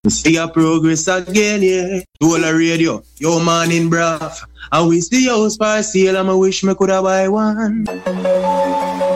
We see a progress again, yeah. Dollar radio, yo morning bruv. And we see house for sale, and I wish me coulda buy one.